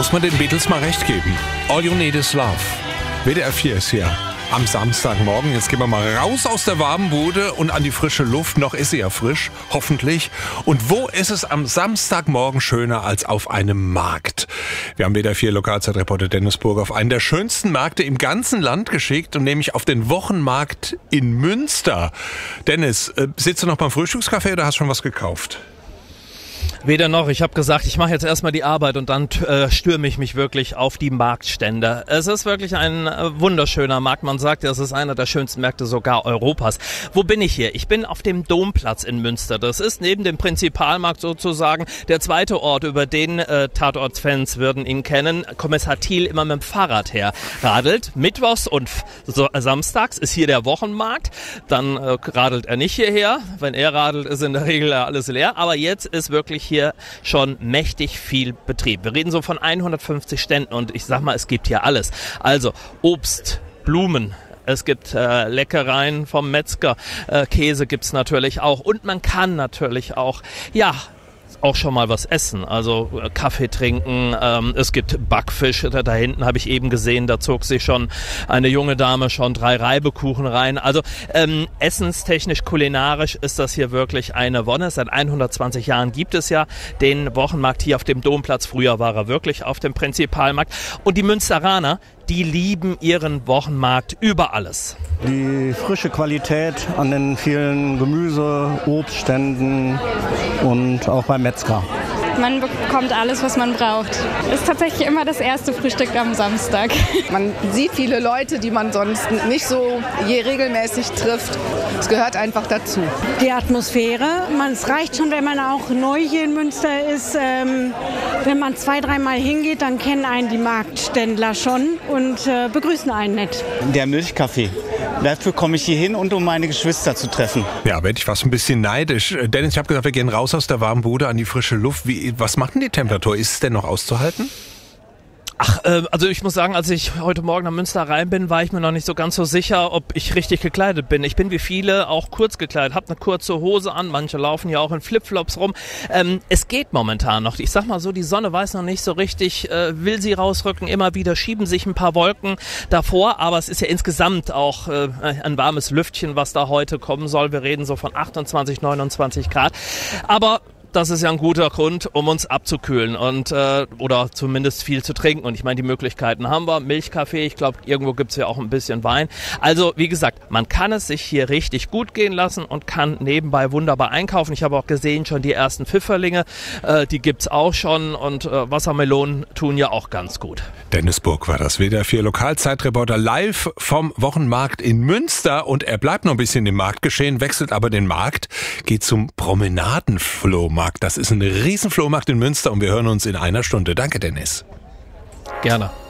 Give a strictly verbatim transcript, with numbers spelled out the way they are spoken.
muss man den Beatles mal recht geben. All You Need Is Love. W D R vier ist hier am Samstagmorgen. Jetzt gehen wir mal raus aus der warmen Bude und an die frische Luft. Noch ist sie ja frisch, hoffentlich. Und wo ist es am Samstagmorgen schöner als auf einem Markt? Wir haben W D R vier Lokalzeitreporter Dennis Burg auf einen der schönsten Märkte im ganzen Land geschickt, und nämlich auf den Wochenmarkt in Münster. Dennis, äh, sitzt du noch beim Frühstückscafé oder hast schon was gekauft? Weder noch. Ich habe gesagt, ich mache jetzt erstmal die Arbeit und dann äh, stürme ich mich wirklich auf die Marktstände. Es ist wirklich ein äh, wunderschöner Markt. Man sagt, es ist einer der schönsten Märkte sogar Europas. Wo bin ich hier? Ich bin auf dem Domplatz in Münster. Das ist neben dem Prinzipalmarkt sozusagen der zweite Ort, über den äh, Tatortsfans würden ihn kennen. Kommissar Thiel immer mit dem Fahrrad her radelt. Mittwochs und so, äh, samstags ist hier der Wochenmarkt. Dann äh, radelt er nicht hierher. Wenn er radelt, ist in der Regel alles leer. Aber jetzt ist wirklich hier hier schon mächtig viel Betrieb. Wir reden so von hundertfünfzig Ständen und ich sag mal, es gibt hier alles. Also Obst, Blumen, es gibt äh, Leckereien vom Metzger, äh, Käse gibt's natürlich auch, und man kann natürlich auch, ja, auch schon mal was essen, also äh, Kaffee trinken, ähm, es gibt Backfisch, da, da hinten habe ich eben gesehen, da zog sich schon eine junge Dame schon drei Reibekuchen rein, also ähm, essenstechnisch, kulinarisch ist das hier wirklich eine Wonne. Seit hundertzwanzig Jahren gibt es ja den Wochenmarkt hier auf dem Domplatz, früher war er wirklich auf dem Prinzipalmarkt, und die Münsteraner, die lieben ihren Wochenmarkt über alles. Die frische Qualität an den vielen Gemüse-, Obstständen und auch beim Metzger. Man bekommt alles, was man braucht. Ist tatsächlich immer das erste Frühstück am Samstag. Man sieht viele Leute, die man sonst nicht so je regelmäßig trifft. Es gehört einfach dazu. Die Atmosphäre, man, es reicht schon, wenn man auch neu hier in Münster ist. Ähm, wenn man zwei, dreimal hingeht, dann kennen einen die Marktständler schon und äh, begrüßen einen nett. Der Milchkaffee. Dafür komme ich hier hin, und um meine Geschwister zu treffen. Ja, werde ich fast ein bisschen neidisch. Dennis, ich habe gesagt, wir gehen raus aus der warmen Bude an die frische Luft. Wie, was macht denn die Temperatur? Ist es denn noch auszuhalten? Ach, äh, also ich muss sagen, als ich heute Morgen nach Münster rein bin, war ich mir noch nicht so ganz so sicher, ob ich richtig gekleidet bin. Ich bin wie viele auch kurz gekleidet, habe eine kurze Hose an, manche laufen ja auch in Flipflops rum. Ähm, es geht momentan noch. Ich sag mal so, die Sonne weiß noch nicht so richtig, äh, will sie rausrücken. Immer wieder schieben sich ein paar Wolken davor, aber es ist ja insgesamt auch äh, ein warmes Lüftchen, was da heute kommen soll. Wir reden so von achtundzwanzig, neunundzwanzig Grad. Aber das ist ja ein guter Grund, um uns abzukühlen und äh, oder zumindest viel zu trinken. Und ich meine, die Möglichkeiten haben wir. Milchkaffee, ich glaube, irgendwo gibt's ja auch ein bisschen Wein. Also, wie gesagt, man kann es sich hier richtig gut gehen lassen und kann nebenbei wunderbar einkaufen. Ich habe auch gesehen, schon die ersten Pfifferlinge, äh, die gibt's auch schon, und äh, Wassermelonen tun ja auch ganz gut. Dennis Burg war das, W D R vier Lokalzeitreporter, live vom Wochenmarkt in Münster. Und er bleibt noch ein bisschen im Marktgeschehen, wechselt aber den Markt, geht zum Promenadenflohmarkt. Das ist ein Riesenflohmarkt in Münster, und wir hören uns in einer Stunde. Danke, Dennis. Gerne.